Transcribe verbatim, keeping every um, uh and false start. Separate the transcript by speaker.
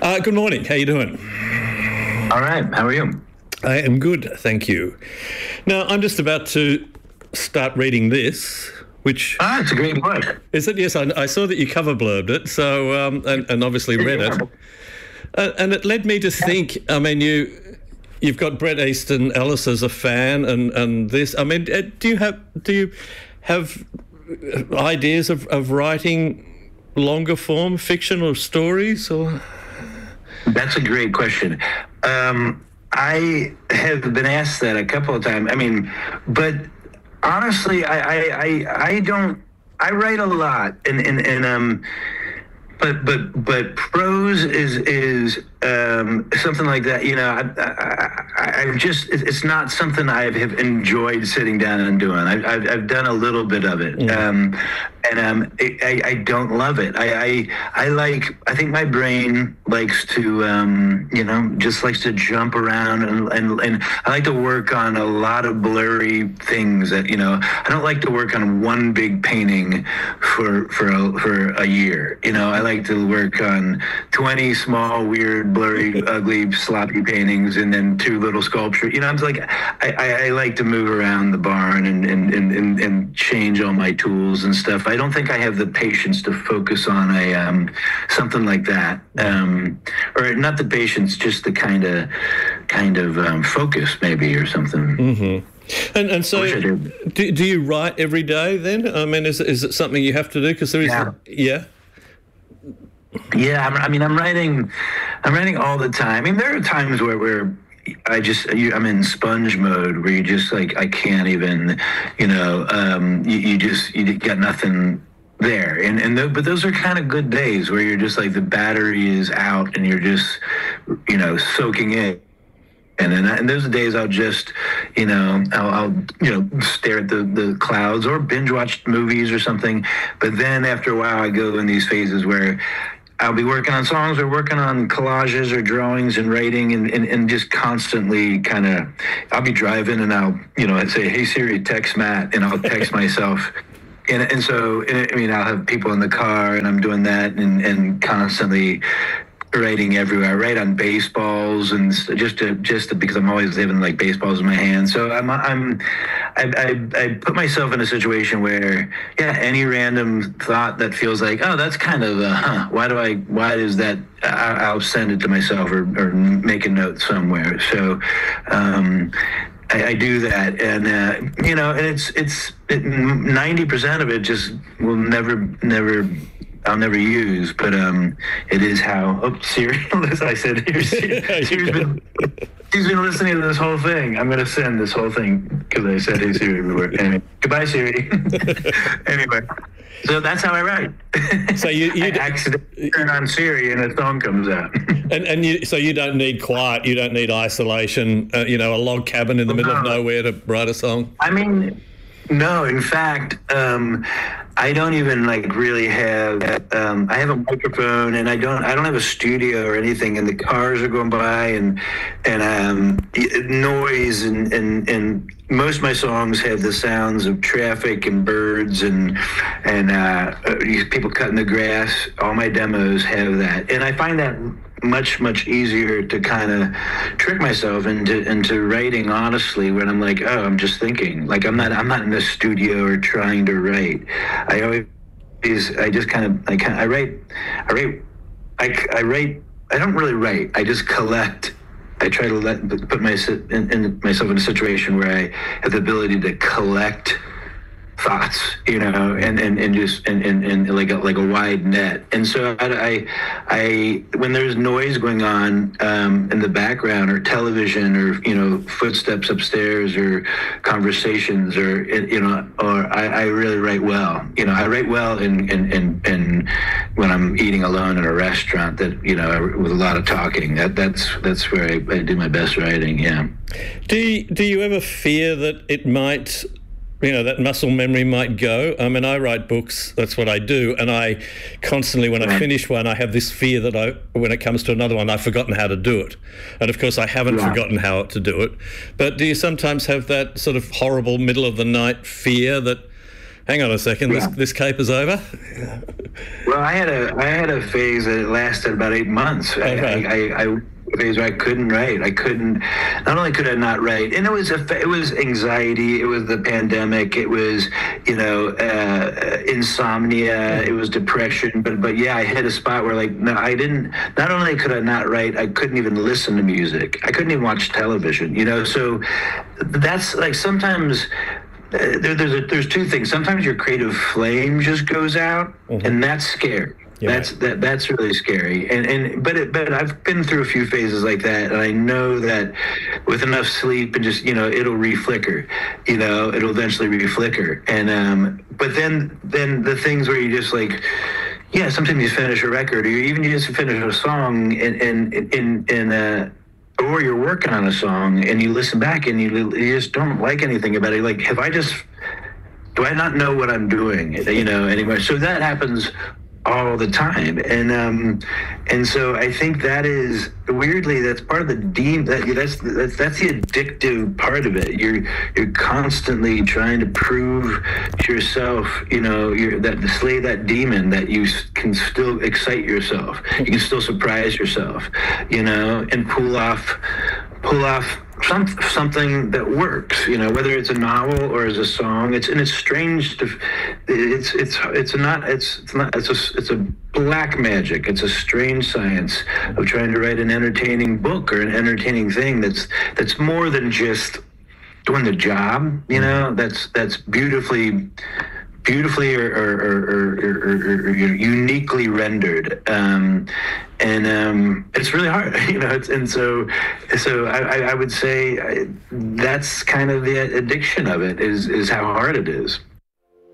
Speaker 1: Uh, good morning. How you doing?
Speaker 2: All right. How are you?
Speaker 1: I am good, thank you. Now, I'm just about to start reading this, which...
Speaker 2: Ah, it's a great book.
Speaker 1: Is it? Yes, I, I saw that you cover blurbed it, so um, and, and obviously read it. Uh, and it led me to think, I mean, you... You've got Bret Easton Ellis as a fan, and, and this. I mean, do you have do you have ideas of, of writing longer form fiction or stories? Or
Speaker 2: that's a great question. Um, I have been asked that a couple of times. I mean, but honestly, I I, I, I don't. I write a lot, and and and um. But but but prose is is um, something like that. You know, I, I, I, I've just it's not something I have enjoyed sitting down and doing. I, I've I've done a little bit of it, yeah. um, and um, I, I don't love it. I, I I like I think my brain likes to um, you know just likes to jump around and, and and I like to work on a lot of blurry things that you know I don't like to work on one big painting for for a, for a year. You know, I like like to work on twenty small, weird, blurry, ugly, sloppy paintings, and then two little sculptures. You know, I'm like, I, I, I like to move around the barn and, and, and, and change all my tools and stuff. I don't think I have the patience to focus on a um, something like that, um, or not the patience, just the kind of kind of um, focus maybe or something.
Speaker 1: Mm-hmm. And and so, do, do you write every day then? I mean, is is it something you have to do? Because there is,
Speaker 2: yeah.
Speaker 1: yeah.
Speaker 2: Yeah, I'm, I mean, I'm writing, I'm writing all the time. I mean, there are times where, where I just, you, I'm in sponge mode where you just like, I can't even, you know, um, you, you just, you got nothing there. And, and, the, but those are kind of good days where you're just like, the battery is out and you're just, you know, soaking in. And then and those days I'll just, you know, I'll, I'll, you know, stare at the, the clouds or binge watch movies or something. But then after a while I go in these phases where I'll be working on songs or working on collages or drawings and writing and, and, and just constantly kind of, I'll be driving and I'll, you know, I'd say, hey Siri, text Matt, and I'll text myself. And, and so, I mean, I'll have people in the car and I'm doing that and, and constantly writing everywhere. I write on baseballs and just to, just to, because I'm always having like baseballs in my hand. So I'm, I'm, I, I, I put myself in a situation where, yeah, any random thought that feels like, oh, that's kind of, uh, huh, why do I, why is that, I, I'll send it to myself or, or make a note somewhere. So, um, I, I do that, and uh, you know, and it's it's it, ninety percent of it just will never never. I'll never use, but um, it is how. Oh, Siri! I said, here, Siri, Siri's been, she's been listening to this whole thing. I'm gonna send this whole thing because I said, hey Siri everywhere. Anyway, goodbye Siri. Anyway, so that's how I write.
Speaker 1: So you, you
Speaker 2: I accidentally turn on Siri and a song comes out.
Speaker 1: and and you, so you don't need quiet. You don't need isolation. Uh, you know, a log cabin in the middle no. of nowhere to write a song.
Speaker 2: I mean. No, in fact, um, I don't even like really have. Um, I have a microphone, and I don't. I don't have a studio or anything. And the cars are going by, and and um, noise, and, and and most of my songs have the sounds of traffic and birds and and uh, people cutting the grass. All my demos have that, and I find that much much easier to kind of trick myself into into writing honestly when I'm like, oh, I'm just thinking. Like I'm not I'm not in the studio or trying to write. I always I just kind of I kind I write I write I, I write I don't really write. I just collect. I try to let put my, in, in myself in a situation where I have the ability to collect thoughts, you know, and, and, and just and, and, and like a like a wide net. And so I, I, I when there's noise going on um, in the background or television or, you know, footsteps upstairs or conversations or, you know, or I, I really write well. You know, I write well in, in, in, in when I'm eating alone in a restaurant that, you know, with a lot of talking. That that's that's where I, I do my best writing, yeah.
Speaker 1: Do you, do you ever fear that it might... you know, that muscle memory might go? I mean, I write books, that's what I do, and I constantly, when I finish one, I have this fear that I, when it comes to another one, I've forgotten how to do it. And of course, I haven't yeah. forgotten how to do it. But do you sometimes have that sort of horrible middle of the night fear that, hang on a second,
Speaker 2: Yeah.
Speaker 1: this this caper's over.
Speaker 2: Well, I had a I had a phase that lasted about eight months.
Speaker 1: Okay.
Speaker 2: I, I, I, I phase where I couldn't write. I couldn't. Not only could I not write, and it was a, it was anxiety. It was the pandemic. It was you know uh, insomnia. It was depression. But but yeah, I hit a spot where like no, I didn't. Not only could I not write, I couldn't even listen to music. I couldn't even watch television. You know, so that's like sometimes. Uh, there, there's a, there's two things. Sometimes your creative flame just goes out, mm-hmm. and that's scary. Yeah. That's that that's really scary. And and but it, but I've been through a few phases like that, and I know that with enough sleep and just you know it'll reflicker. You know, it'll eventually reflicker. And um, but then then the things where you just like. Yeah, sometimes you finish a record, or even you just finish a song, and and in in uh, or you're working on a song, and you listen back, and you you just don't like anything about it. Like, have I just do I not know what I'm doing? You know, anymore. So that happens all the time, and um, and so I think that is weirdly that's part of the deem that that's that's that's the addictive part of it. You're you're constantly trying to prove to yourself, you know, you're that to slay that demon that you can still excite yourself. You can still surprise yourself, you know, and pull off pull off some, something that works, you know, whether it's a novel or as a song. It's and it's strange to, it's it's it's not it's it's not it's a it's a black magic. It's a strange science of trying to write an entertaining book or an entertaining thing that's that's more than just doing the job, you know. That's that's beautifully. beautifully or, or, or, or, or, or uniquely rendered, um, and um, it's really hard, you know. It's, and so, so I, I would say I, that's kind of the addiction of it is is how hard it is.